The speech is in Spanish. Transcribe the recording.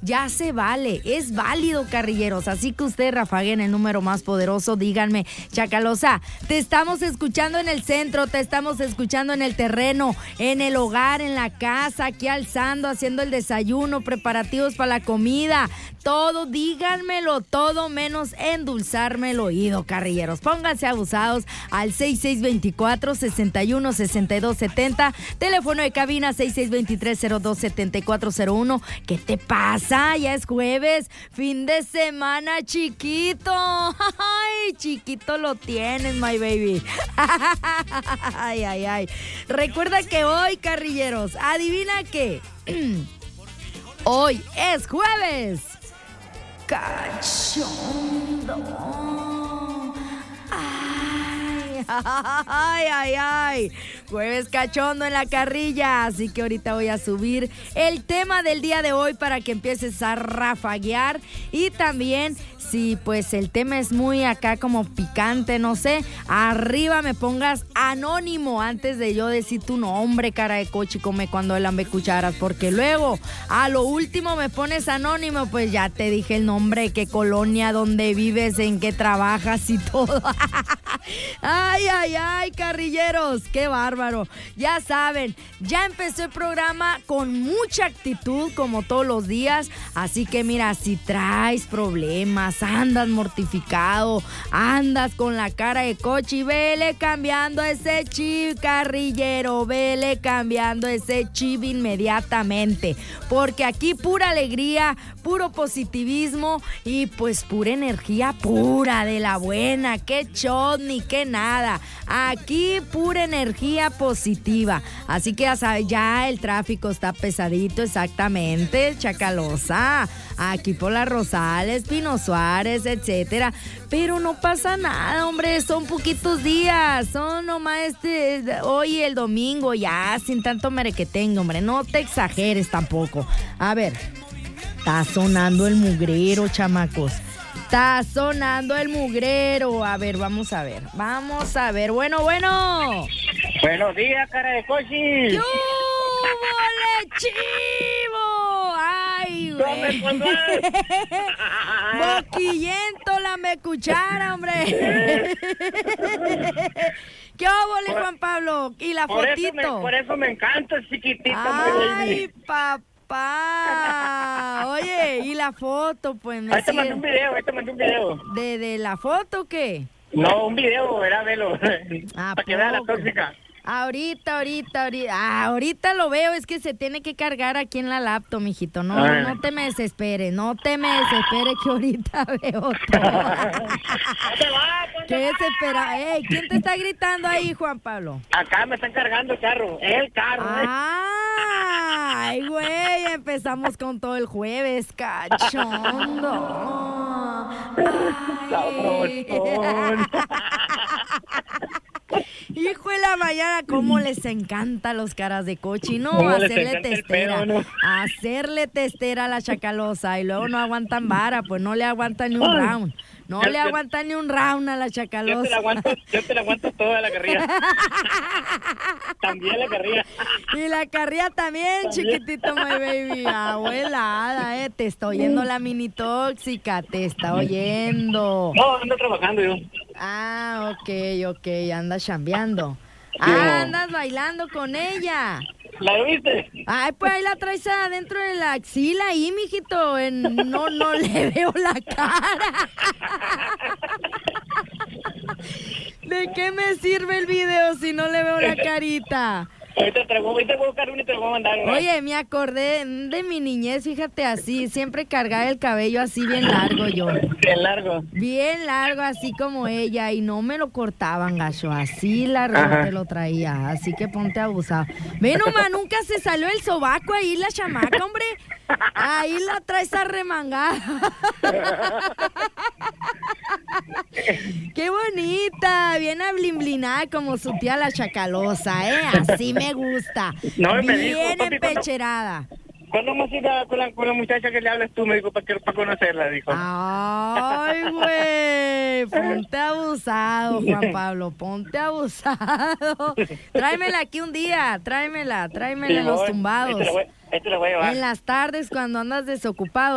ya se vale, es válido, carrilleros. Así que ustedes rafaguen el número más poderoso, díganme, Chacalosa, te estamos escuchando en el centro, te estamos escuchando en el terreno, en el hogar, en la casa, aquí alzando, haciendo el desayuno, preparativos para la comida, todo, díganmelo, todo menos endulzarme el oído, carrilleros. Pónganse abusados al 6624-616270, teléfono de cabina 6623-027401. ¿Qué te pasa? Ya es jueves, fin de semana, chiquito. Ay, chiquito lo tienes, my baby. Ay, ay, ay. Recuerda que hoy, carrilleros, adivina qué. Hoy es jueves. Cachondo. Ay, ay, ay, ay. Jueves cachondo en la carrilla. Así que ahorita voy a subir el tema del día de hoy para que empieces a rafaguear. Y también, si pues el tema es muy acá como picante, no sé, arriba me pongas anónimo antes de yo decir tu nombre, cara de coche, come cuando el hambre cucharas, porque luego a lo último me pones anónimo, pues ya te dije el nombre, qué colonia, dónde vives, en qué trabajas y todo. Ay, ay, ay, carrilleros, qué bárbaro. Ya saben, ya empezó el programa con mucha actitud como todos los días, así que mira, si traes problemas, andas mortificado, andas con la cara de coche, vele cambiando ese chip, carrillero, vele cambiando ese chip inmediatamente, porque aquí pura alegría, puro positivismo y pues pura energía pura de la buena, qué shot ni qué nada, aquí pura energía positiva, así que ya sabes, ya el tráfico está pesadito, exactamente, Chacalosa, aquí por las Rosales, Pino Suárez, etcétera, pero no pasa nada, hombre, son poquitos días, son nomás hoy y el domingo, ya, sin tanto merequetengue, hombre, no te exageres tampoco. A ver, está sonando el mugrero, chamacos. Está sonando el mugrero. A ver, vamos a ver. Bueno. Buenos días, cara de cochi. ¡Qué húbole, chivo! ¡Ay, güey! Boquillento, la me cuchara, hombre. ¿Qué húbole, Juan Pablo? Y la fotito. Por eso me encanta, chiquitito. Ay, papá. Oye, y la foto, pues me ahí te mandé un video. ¿De la foto o qué? No, un video, era velo. Para que vean la tóxica. Ahorita lo veo, es que se tiene que cargar aquí en la laptop, mijito. No te me desesperes, que ahorita veo todo. ¿Qué desespera? ¿Quién te está gritando ahí, Juan Pablo? Acá me están cargando el carro. Ay, güey, empezamos con todo el jueves, cachondo. Ay. Hijo de la mañana, cómo les encanta los caras de cochi, ¿no? Hacerle testera, hacerle testera a la Chacalosa y luego no aguantan vara, pues no le aguantan ni un round. No le aguanta ni un round a la Chacalosa. Yo te la aguanto toda la carrilla. También la carrilla. Y la carrilla también, chiquitito, my baby. Abuelada, te está oyendo la mini tóxica, te está oyendo. No, ando trabajando yo. Ok, anda chambeando. Andas bailando con ella. ¿La viste? Ay, pues ahí la traes adentro de la axila ahí, mijito. No le veo la cara. ¿De qué me sirve el video si no le veo la carita? Ahorita voy a buscar uno y te lo voy a mandar. ¿no? Oye, me acordé de mi niñez, fíjate, así, siempre cargaba el cabello así bien largo yo. Bien largo, así como ella, y no me lo cortaban, gacho, así largo te lo traía, así que ponte abusado. Ve nomás, nunca se salió el sobaco ahí la chamaca, hombre. Ahí la traes arremangada. Qué bonita, bien ablimblinada como su tía la Chacalosa, así me gusta. No, bien empecherada. ¿Cuándo más ir con la muchacha que le hablas tú? Me dijo para conocerla, dijo. Ay, güey, ponte abusado, Juan Pablo, ponte abusado. Tráemela aquí un día, tráemela en los tumbados. Este lo voy a llevar. En las tardes cuando andas desocupado.